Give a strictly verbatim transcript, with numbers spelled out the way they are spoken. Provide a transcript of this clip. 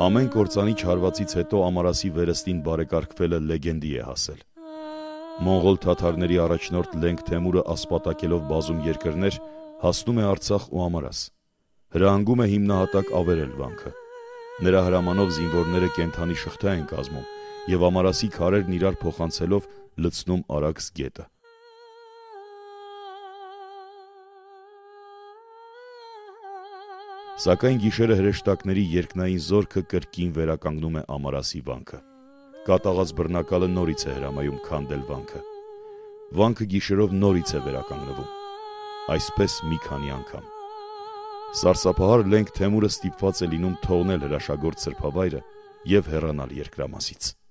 Ամեն կործանի չարվածից հետո Ամարասի վերստին բարեկարգվելը լեգենդի է հասել։ Մոնղոլ թաթարների առաջնորդ Լենգ Թեմուրը ասպատակելով բազում երկրներ հասնում է Արցախ ու Ամարաս։ Հրահանգում է հիմնահատակ ավերել վանքը։ Նրա հրամանով զինվորները կենդանի շղթա են կազմում և Ամարասի քարերն իրար փոխանցելով լցնում Արաքս գետը։ Սակայն գիշերը հրեշտակների երկնային զորքը կրկին վերականգնում է Ամարասի վանքը։ Կատաղած բռնակալը նորից է հրամայում քանդել վանքը։ Վանքը գիշերով նորից է վերականգնվում։ Այսպես մի քանի անգամ։ Սարսափահար Լենգ Թեմուրը ստիպված է լինում թողնել հրաշագործ սրբավայրը և հեռանալ երկրամասից։